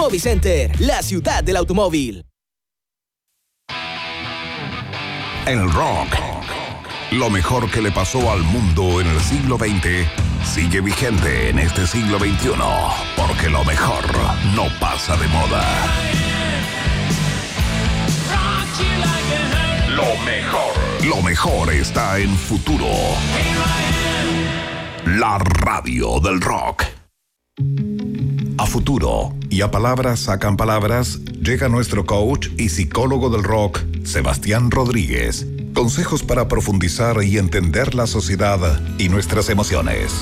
Movicenter, la ciudad del automóvil. El rock, lo mejor que le pasó al mundo en el siglo XX, sigue vigente en este siglo XXI, porque lo mejor no pasa de moda. Lo mejor está en Futuro, la radio del rock. A Futuro y a Palabras Sacan Palabras llega nuestro coach y psicólogo del rock, Sebastián Rodríguez. Consejos para profundizar y entender la sociedad y nuestras emociones.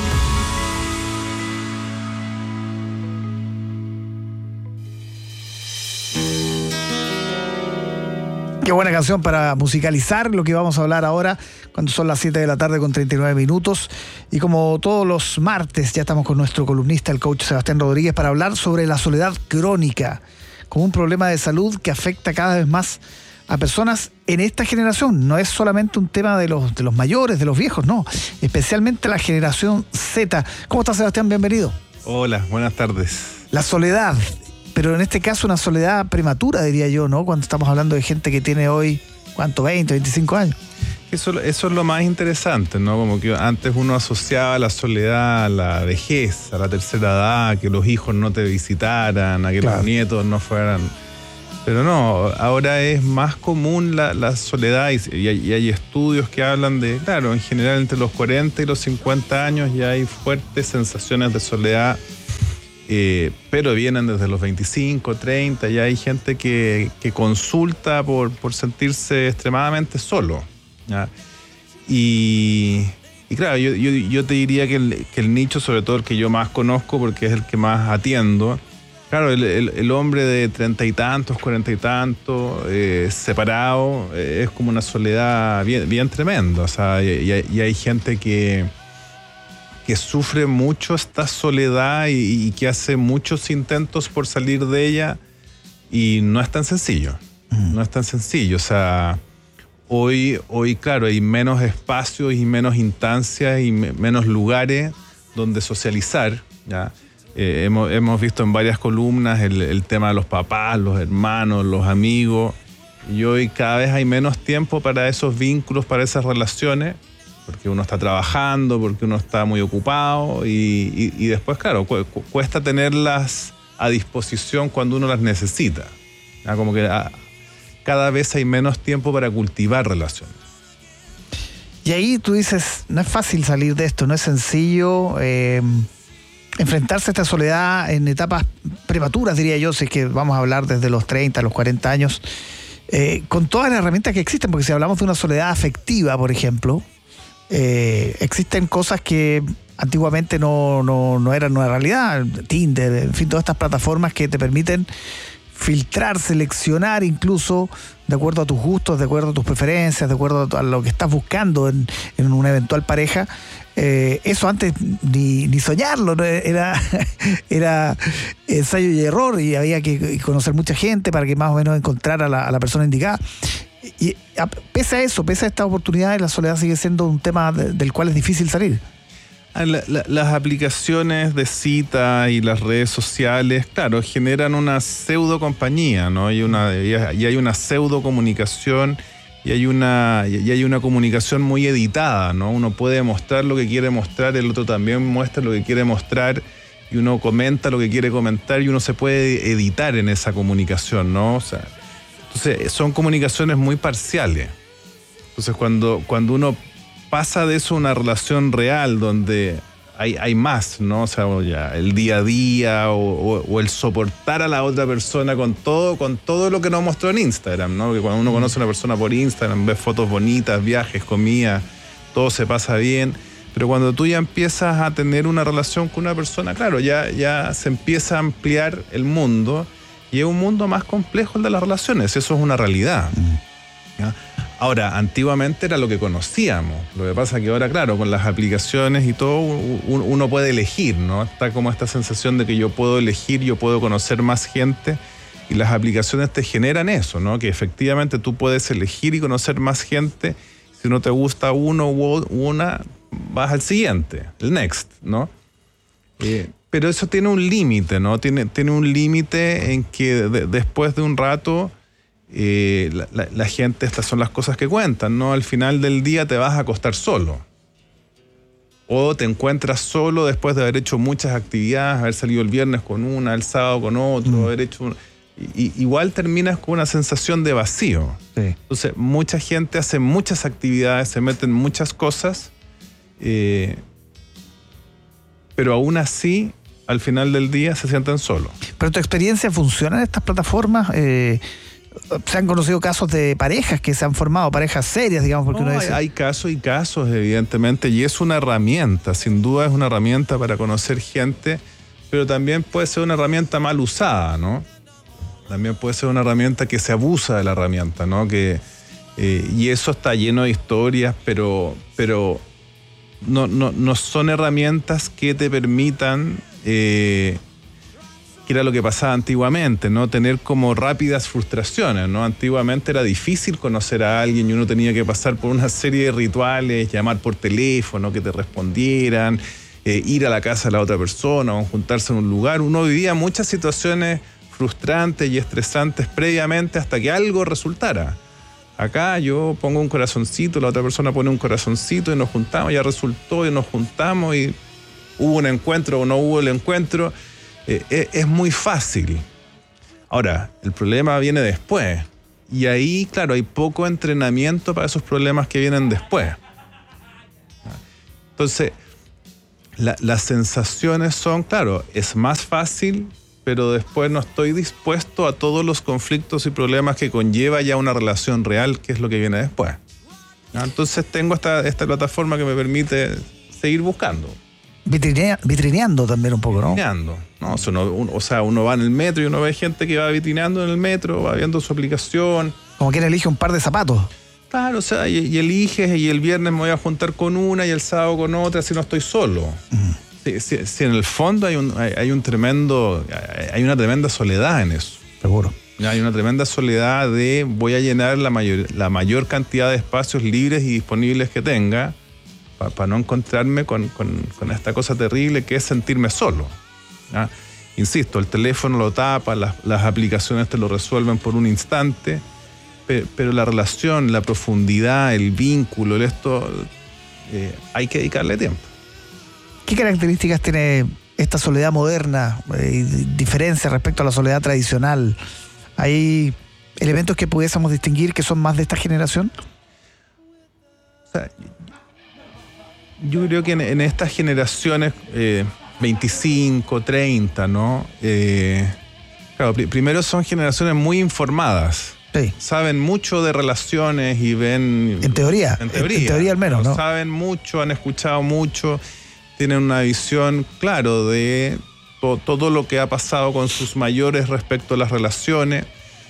Qué buena canción para musicalizar lo que vamos a hablar ahora, cuando son las 7 de la tarde con 39 minutos. Y como todos los martes, ya estamos con nuestro columnista, el coach Sebastián Rodríguez, para hablar sobre la soledad crónica, como un problema de salud que afecta cada vez más a personas en esta generación. No es solamente un tema de los mayores, de los viejos, no. Especialmente la generación Z. ¿Cómo estás, Sebastián? Bienvenido. Hola, buenas tardes. La soledad, pero en este caso una soledad prematura, diría yo, ¿no? Cuando estamos hablando de gente que tiene hoy, ¿cuánto? 20, 25 años. Eso es lo más interesante, ¿no? Como que antes uno asociaba la soledad a la vejez, a la tercera edad, que los hijos no te visitaran, a que los nietos no fueran. Pero no, ahora es más común la soledad y hay estudios que hablan de, claro, en general entre los 40 y los 50 años ya hay fuertes sensaciones de soledad, pero vienen desde los 25, 30, ya hay gente que consulta por sentirse extremadamente solo, ¿ya? Y claro, yo te diría que el nicho, sobre todo el que yo más conozco porque es el que más atiendo, claro, el hombre de 30 y tantos, 40 y tantos, separado, es como una soledad bien tremenda. O sea, y hay gente que sufre mucho esta soledad y que hace muchos intentos por salir de ella y no es tan sencillo. No es tan sencillo. O sea, hoy claro, hay menos espacios y menos instancias y menos lugares donde socializar, ¿ya? Hemos visto en varias columnas el tema de los papás, los hermanos, los amigos, y hoy cada vez hay menos tiempo para esos vínculos, para esas relaciones, porque uno está trabajando, porque uno está muy ocupado y después, claro, cuesta tenerlas a disposición cuando uno las necesita, ¿ya? Como que cada vez hay menos tiempo para cultivar relaciones. Y ahí tú dices, no es fácil salir de esto, no es sencillo enfrentarse a esta soledad en etapas prematuras, diría yo, si es que vamos a hablar desde los 30 a los 40 años, con todas las herramientas que existen, porque si hablamos de una soledad afectiva, por ejemplo, existen cosas que antiguamente no eran una realidad, Tinder, en fin, todas estas plataformas que te permiten filtrar, seleccionar incluso de acuerdo a tus gustos, de acuerdo a tus preferencias, de acuerdo a lo que estás buscando en una eventual pareja. Eso antes ni soñarlo, ¿no? Era ensayo y error y había que conocer mucha gente para que más o menos encontrara a la persona indicada. Y pese a eso, pese a estas oportunidades, la soledad sigue siendo un tema del cual es difícil salir. Las aplicaciones de cita y las redes sociales, claro, generan una pseudo compañía, ¿no? Y hay una pseudo comunicación y hay una comunicación muy editada, ¿no? Uno puede mostrar lo que quiere mostrar, el otro también muestra lo que quiere mostrar y uno comenta lo que quiere comentar y uno se puede editar en esa comunicación, ¿no? O sea, entonces son comunicaciones muy parciales. Entonces cuando uno pasa de eso a una relación real donde hay más, ¿no? O sea, ya el día a día o el soportar a la otra persona con todo lo que nos mostró en Instagram, ¿no? Porque cuando uno conoce a una persona por Instagram, ves fotos bonitas, viajes, comida, todo se pasa bien. Pero cuando tú ya empiezas a tener una relación con una persona, claro, ya se empieza a ampliar el mundo y es un mundo más complejo el de las relaciones. Eso es una realidad, ¿ya? Ahora, antiguamente era lo que conocíamos. Lo que pasa es que ahora, claro, con las aplicaciones y todo, uno puede elegir, ¿no? Está como esta sensación de que yo puedo elegir, yo puedo conocer más gente y las aplicaciones te generan eso, ¿no? Que efectivamente tú puedes elegir y conocer más gente. Si no te gusta uno u una, vas al siguiente, el next, ¿no? Pero eso tiene un límite, ¿no? Tiene un límite en que después de un rato la gente, estas son las cosas que cuentan, ¿no? Al final del día te vas a acostar solo. O te encuentras solo después de haber hecho muchas actividades, haber salido el viernes con una, el sábado con otro, haber hecho... igual terminas con una sensación de vacío. Sí. Entonces, mucha gente hace muchas actividades, se mete en muchas cosas, pero aún así, al final del día, se sienten solos. ¿Pero tu experiencia funciona en estas plataformas? Se han conocido casos de parejas que se han formado, parejas serias, digamos, porque uno dice... Hay casos y casos, evidentemente, y es una herramienta, sin duda es una herramienta para conocer gente, pero también puede ser una herramienta mal usada, ¿no? También puede ser una herramienta que se abusa de la herramienta, ¿no? Y eso está lleno de historias, pero no son herramientas que te permitan... que era lo que pasaba antiguamente, ¿no? Tener como rápidas frustraciones, ¿no? Antiguamente era difícil conocer a alguien y uno tenía que pasar por una serie de rituales, llamar por teléfono, que te respondieran, ir a la casa de la otra persona o juntarse en un lugar. Uno vivía muchas situaciones frustrantes y estresantes previamente hasta que algo resultara. Acá yo pongo un corazoncito, la otra persona pone un corazoncito y nos juntamos, ya resultó y nos juntamos y hubo un encuentro o no hubo el encuentro. Es muy fácil. Ahora, el problema viene después. Y ahí, claro, hay poco entrenamiento para esos problemas que vienen después. Entonces, las sensaciones son, claro, es más fácil, pero después no estoy dispuesto a todos los conflictos y problemas que conlleva ya una relación real, que es lo que viene después. Entonces tengo esta plataforma que me permite seguir buscando. Vitrineando también un poco, ¿no? Vitrineando. No, uno va en el metro y uno ve gente que va vitrineando en el metro, va viendo su aplicación. Como quien elige un par de zapatos. Claro, o sea, y eliges, y el viernes me voy a juntar con una y el sábado con otra, si no estoy solo. Si en el fondo hay una tremenda soledad en eso. Seguro. Hay una tremenda soledad de voy a llenar la mayor cantidad de espacios libres y disponibles que tenga para no encontrarme con esta cosa terrible que es sentirme solo. ¿Ya? Insisto, el teléfono lo tapa, las aplicaciones te lo resuelven por un instante, pero la relación, la profundidad, el vínculo, hay que dedicarle tiempo. ¿Qué características tiene esta soledad moderna y diferencia respecto a la soledad tradicional? ¿Hay elementos que pudiésemos distinguir que son más de esta generación? O sea, yo creo que en estas generaciones 25, 30, ¿no? Claro, primero son generaciones muy informadas. Sí. Saben mucho de relaciones y ven... En teoría al menos, ¿no? Saben mucho, han escuchado mucho, tienen una visión, claro, de todo lo que ha pasado con sus mayores respecto a las relaciones.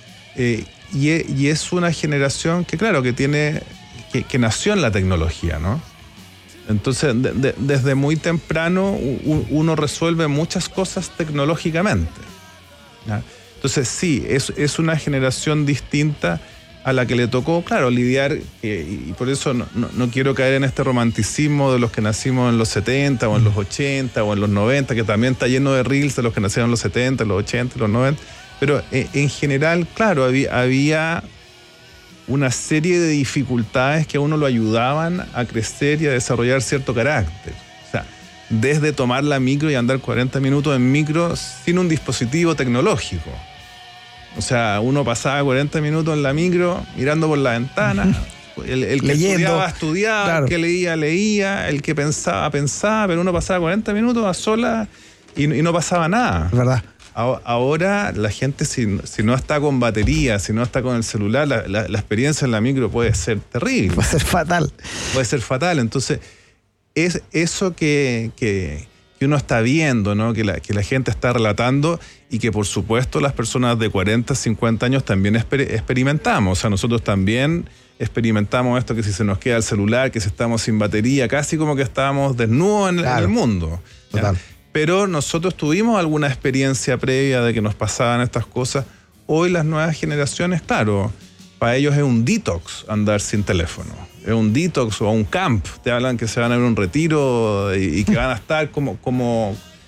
Y es una generación que, claro, que nació en la tecnología, ¿no? Entonces, desde muy temprano uno resuelve muchas cosas tecnológicamente, ¿ya? Entonces, sí, es una generación distinta a la que le tocó, claro, lidiar, y por eso no quiero caer en este romanticismo de los que nacimos en los 70 o en los 80 o en los 90, que también está lleno de reels de los que nacieron en los 70, los 80, los 90, pero en general, claro, había una serie de dificultades que a uno lo ayudaban a crecer y a desarrollar cierto carácter. O sea, desde tomar la micro y andar 40 minutos en micro sin un dispositivo tecnológico. O sea, uno pasaba 40 minutos en la micro mirando por la ventana. El que leyendo, estudiaba, claro. El que leía, el que pensaba, pero uno pasaba 40 minutos a solas y no pasaba nada. Es verdad. Ahora la gente, si no está con batería, si no está con el celular, la experiencia en la micro puede ser terrible. Puede ser fatal. Puede ser fatal. Entonces, es eso que uno está viendo, ¿no? Que la gente está relatando y que, por supuesto, las personas de 40, 50 años también experimentamos. O sea, nosotros también experimentamos esto, que si se nos queda el celular, que si estamos sin batería, casi como que estábamos desnudos en el mundo. Total. ¿Ya? Pero nosotros tuvimos alguna experiencia previa de que nos pasaban estas cosas. Hoy las nuevas generaciones, claro, para ellos es un detox andar sin teléfono. Es un detox o un camp. Te hablan que se van a ir a un retiro y que van a estar como...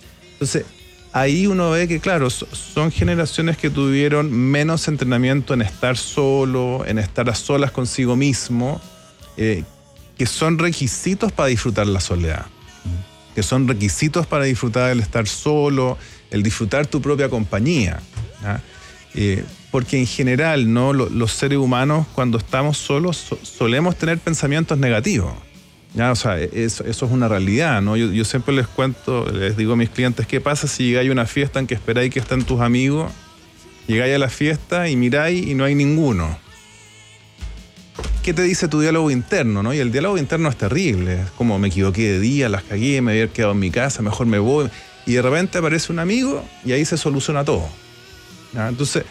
Entonces, ahí uno ve que, claro, son generaciones que tuvieron menos entrenamiento en estar solo, en estar a solas consigo mismo, que son requisitos para disfrutar la soledad, que son requisitos para disfrutar el estar solo, el disfrutar tu propia compañía, ¿ya? Porque en general, ¿no? Los seres humanos, cuando estamos solos, solemos tener pensamientos negativos. ¿Ya? O sea, eso es una realidad, ¿no? Yo siempre les digo a mis clientes, ¿qué pasa si llegáis a una fiesta en que esperáis que estén tus amigos? Llegáis a la fiesta y miráis y no hay ninguno. ¿Qué te dice tu diálogo interno, no? Y el diálogo interno es terrible. Es como, me equivoqué de día, las cagué, me había quedado en mi casa, mejor me voy. Y de repente aparece un amigo y ahí se soluciona todo. ¿Ya? Entonces,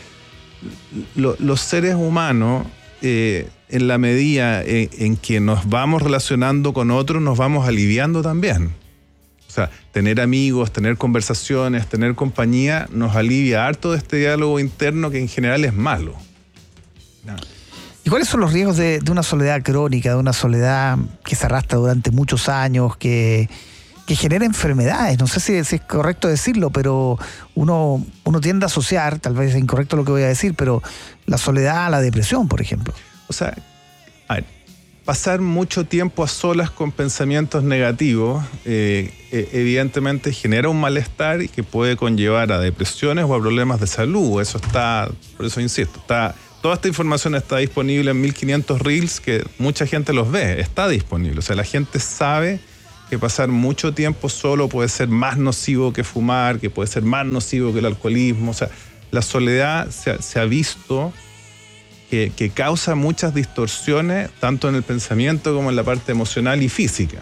los seres humanos... en la medida en que nos vamos relacionando con otros, nos vamos aliviando también. O sea, tener amigos, tener conversaciones, tener compañía, nos alivia harto de este diálogo interno que en general es malo. ¿No? ¿Y cuáles son los riesgos de una soledad crónica, de una soledad que se arrastra durante muchos años, que genera enfermedades? No sé si es correcto decirlo, pero uno tiende a asociar, tal vez es incorrecto lo que voy a decir, pero la soledad a la depresión, por ejemplo. O sea, a ver, pasar mucho tiempo a solas con pensamientos negativos evidentemente genera un malestar y que puede conllevar a depresiones o a problemas de salud. Eso está, por eso insisto, toda esta información está disponible en 1500 Reels, que mucha gente los ve, está disponible. O sea, la gente sabe que pasar mucho tiempo solo puede ser más nocivo que fumar, que puede ser más nocivo que el alcoholismo. O sea, la soledad se ha visto que causa muchas distorsiones, tanto en el pensamiento como en la parte emocional y física.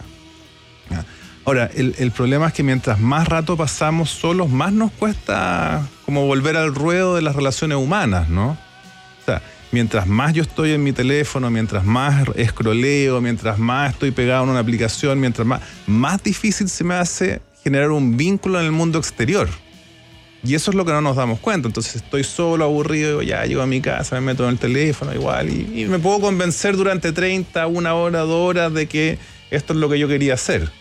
Ahora, el problema es que mientras más rato pasamos solos, más nos cuesta como volver al ruedo de las relaciones humanas, ¿no? O sea, mientras más yo estoy en mi teléfono, mientras más escroleo, mientras más estoy pegado en una aplicación, mientras más difícil se me hace generar un vínculo en el mundo exterior. Y eso es lo que no nos damos cuenta. Entonces estoy solo, aburrido, ya llego a mi casa, me meto en el teléfono igual y me puedo convencer durante 30, 1 hora, 2 horas de que esto es lo que yo quería hacer.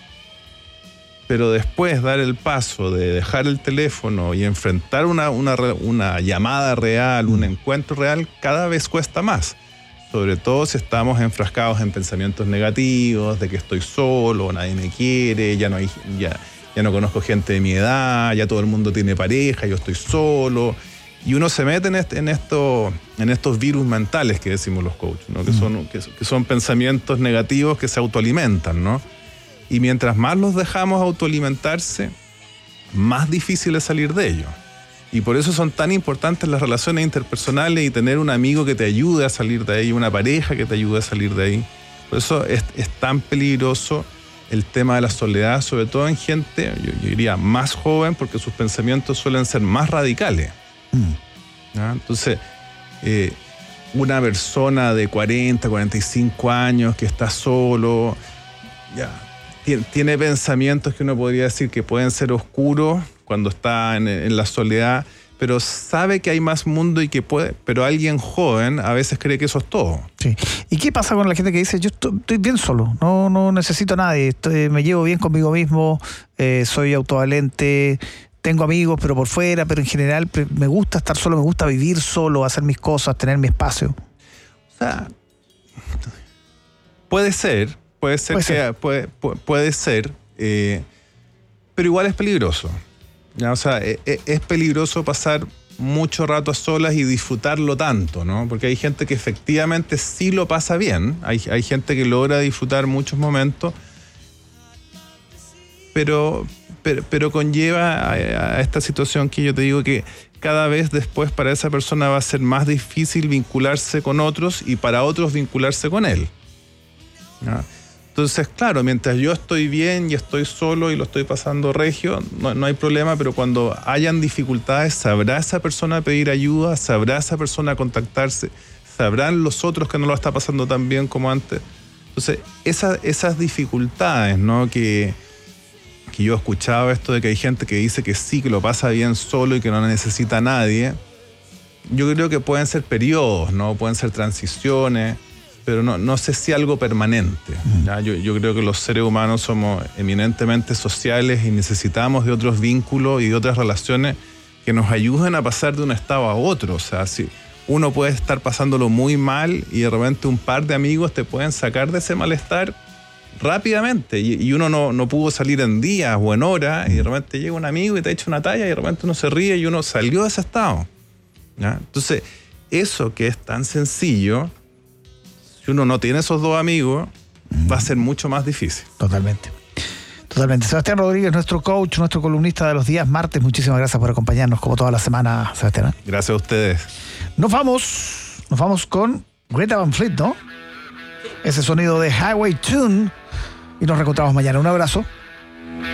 Pero después dar el paso de dejar el teléfono y enfrentar una llamada real, un encuentro real, cada vez cuesta más. Sobre todo si estamos enfrascados en pensamientos negativos, de que estoy solo, nadie me quiere, ya no conozco gente de mi edad, ya todo el mundo tiene pareja, yo estoy solo. Y uno se mete en estos virus mentales que decimos los coaches, ¿no? Que son pensamientos negativos que se autoalimentan, ¿no? Y mientras más los dejamos autoalimentarse, más difícil es salir de ellos. Y por eso son tan importantes las relaciones interpersonales y tener un amigo que te ayude a salir de ahí, una pareja que te ayude a salir de ahí. Por eso es tan peligroso el tema de la soledad, sobre todo en gente, yo diría, más joven, porque sus pensamientos suelen ser más radicales. ¿Ya? Entonces, una persona de 40, 45 años que está solo, ya tiene pensamientos que uno podría decir que pueden ser oscuros cuando está en la soledad, pero sabe que hay más mundo y que puede, pero alguien joven a veces cree que eso es todo. Sí. ¿Y qué pasa con la gente que dice, yo estoy bien solo, no necesito a nadie, me llevo bien conmigo mismo, soy autovalente, tengo amigos pero por fuera, pero en general me gusta estar solo, me gusta vivir solo, hacer mis cosas, tener mi espacio? O sea, puede ser, pero igual es peligroso. ¿Ya? O sea, es peligroso pasar mucho rato a solas y disfrutarlo tanto, ¿no? Porque hay gente que efectivamente sí lo pasa bien, hay gente que logra disfrutar muchos momentos, pero conlleva a esta situación que yo te digo que cada vez después para esa persona va a ser más difícil vincularse con otros y para otros vincularse con él. ¿Ya? Entonces, claro, mientras yo estoy bien y estoy solo y lo estoy pasando regio, no hay problema, pero cuando hayan dificultades, sabrá esa persona pedir ayuda, sabrá esa persona contactarse, sabrán los otros que no lo está pasando tan bien como antes. Entonces, esas dificultades, ¿no? Que yo he escuchado esto de que hay gente que dice que sí, que lo pasa bien solo y que no necesita a nadie, yo creo que pueden ser periodos, ¿no? Pueden ser transiciones. pero no sé si algo permanente. ¿Ya? Yo creo que los seres humanos somos eminentemente sociales y necesitamos de otros vínculos y de otras relaciones que nos ayuden a pasar de un estado a otro. O sea, si uno puede estar pasándolo muy mal y de repente un par de amigos te pueden sacar de ese malestar rápidamente, y uno no pudo salir en días o en horas, y de repente llega un amigo y te echa una talla y de repente uno se ríe y uno salió de ese estado. ¿Ya? Entonces, eso que es tan sencillo, si uno no tiene esos dos amigos, va a ser mucho más difícil. Totalmente. Sebastián Rodríguez, nuestro coach, nuestro columnista de los días martes, muchísimas gracias por acompañarnos como toda la semana, Sebastián. Gracias a ustedes. Nos vamos con Greta Van Fleet, ¿no? Ese sonido de Highway Tune, y nos reencontramos mañana. Un abrazo.